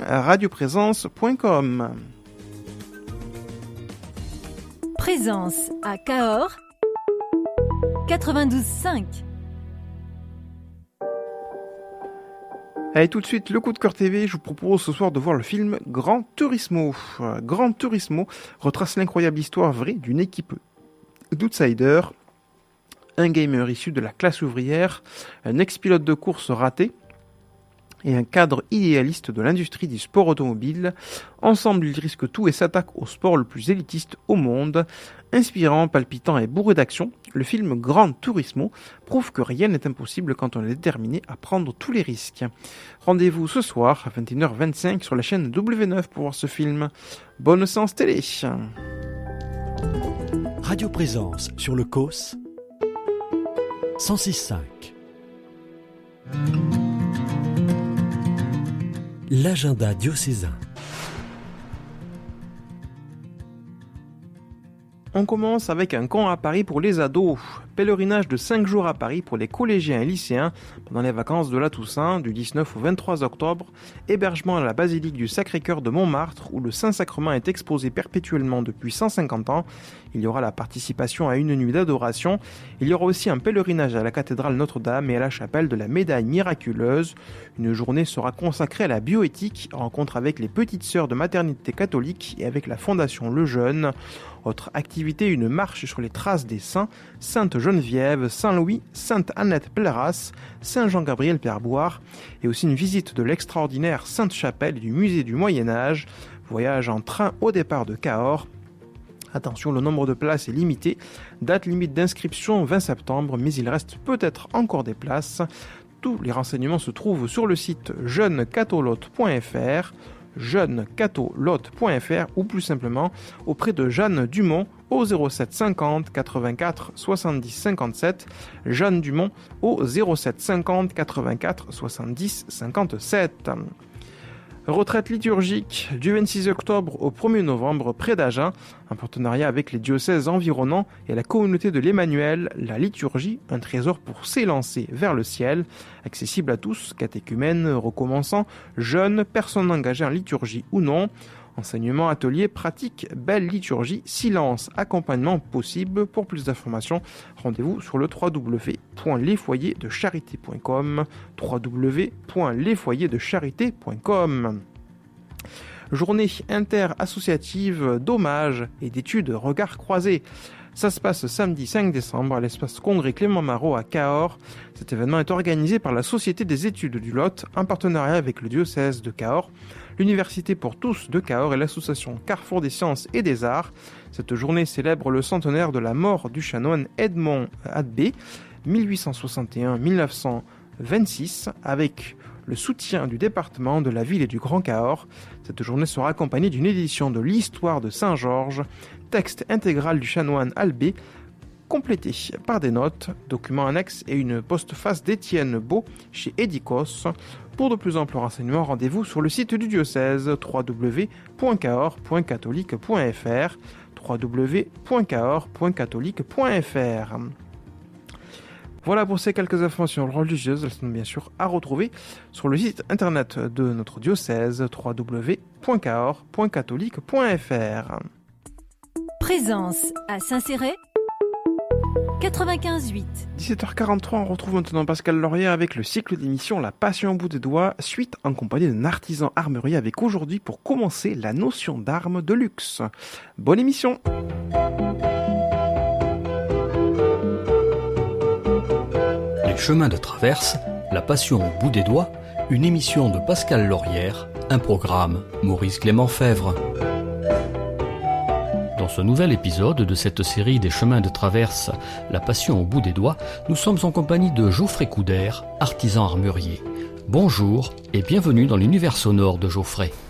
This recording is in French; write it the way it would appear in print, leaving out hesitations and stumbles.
www.radioprésence.com. Présence à Cahors 92.5. Allez, tout de suite, le coup de cœur TV, je vous propose ce soir de voir le film Gran Turismo. Gran Turismo retrace l'incroyable histoire vraie d'une équipe d'outsiders, un gamer issu de la classe ouvrière, un ex-pilote de course raté et un cadre idéaliste de l'industrie du sport automobile. Ensemble, ils risquent tout et s'attaquent au sport le plus élitiste au monde. Inspirant, palpitant et bourré d'action, le film Gran Turismo prouve que rien n'est impossible quand on est déterminé à prendre tous les risques. Rendez-vous ce soir à 21h25 sur la chaîne W9 pour voir ce film. Bonne séance télé. Radio Présence sur le COS 106.5. L'agenda diocésain. On commence avec un camp à Paris pour les ados. Pèlerinage de 5 jours à Paris pour les collégiens et lycéens pendant les vacances de la Toussaint du 19 au 23 octobre. Hébergement à la basilique du Sacré-Cœur de Montmartre où le Saint-Sacrement est exposé perpétuellement depuis 150 ans. Il y aura la participation à une nuit d'adoration. Il y aura aussi un pèlerinage à la cathédrale Notre-Dame et à la chapelle de la Médaille miraculeuse. Une journée sera consacrée à la bioéthique, rencontre avec les petites sœurs de maternité catholique et avec la Fondation Le Jeune. Autre activité, une marche sur les traces des saints, Sainte Geneviève, Saint Louis, Sainte Annette Pelleras, Saint Jean-Gabriel Perboire, et aussi une visite de l'extraordinaire Sainte-Chapelle du musée du Moyen-Âge. Voyage en train au départ de Cahors. Attention, le nombre de places est limité. Date limite d'inscription 20 septembre, mais il reste peut-être encore des places. Tous les renseignements se trouvent sur le site jeunecatolote.fr, jeunecatolote.fr ou plus simplement auprès de Jeanne Dumont au 07 50 84 70 57, Jeanne Dumont au 07 50 84 70 57. Retraite liturgique du 26 octobre au 1er novembre près d'Agen, en partenariat avec les diocèses environnants et la communauté de l'Emmanuel, la liturgie, un trésor pour s'élancer vers le ciel, accessible à tous, catéchumènes, recommençants, jeunes, personnes engagées en liturgie ou non. Enseignement, atelier, pratique, belle liturgie, silence, accompagnement possible. Pour plus d'informations, rendez-vous sur le www.lesfoyersdecharité.com, www.lesfoyersdecharité.com. Journée inter-associative d'hommage et d'études regards croisés. Ça se passe samedi 5 décembre à l'espace Congrès Clément Marot à Cahors. Cet événement est organisé par la Société des études du Lot en partenariat avec le diocèse de Cahors, l'Université pour tous de Cahors et l'association Carrefour des sciences et des arts. Cette journée célèbre le centenaire de la mort du chanoine Edmond Adbé, 1861-1926, avec le soutien du département, de la ville et du Grand Cahors. Cette journée sera accompagnée d'une édition de l'Histoire de Saint-Georges, texte intégral du chanoine Albé, complété par des notes, documents annexes et une postface d'Étienne Beau chez Edikos. Pour de plus amples renseignements, rendez-vous sur le site du diocèse www.cahors.catholique.fr, www.cahors.catholique.fr. Voilà pour ces quelques informations religieuses. Elles sont bien sûr à retrouver sur le site internet de notre diocèse, www.cahors.catholique.fr. Présence à Saint-Céré 95.8. 17h43, on retrouve maintenant Pascal Laurier avec le cycle d'émission La Passion au bout des doigts, suite en compagnie d'un artisan armurier avec aujourd'hui pour commencer la notion d'arme de luxe. Bonne émission. Les chemins de traverse, La Passion au bout des doigts, une émission de Pascal Laurier, un programme Maurice Clément Fèvre. Dans ce nouvel épisode de cette série des chemins de traverse, La Passion au bout des doigts, nous sommes en compagnie de Geoffrey Coudert, artisan armurier. Bonjour et bienvenue dans l'univers sonore de Geoffrey.